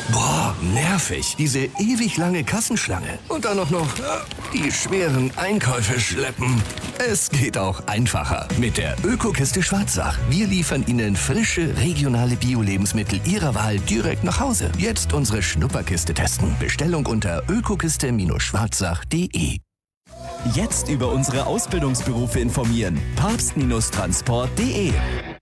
Boah, nervig. Diese ewig lange Kassenschlange. Und dann noch die schweren Einkäufe schleppen. Es geht auch einfacher. Mit der Ökokiste Schwarzach. Wir liefern Ihnen frische, regionale Bio-Lebensmittel Ihrer Wahl direkt nach Hause. Jetzt unsere Schnupperkiste testen. Bestellung unter ökokiste-schwarzach.de. Jetzt über unsere Ausbildungsberufe informieren. Papst-Transport.de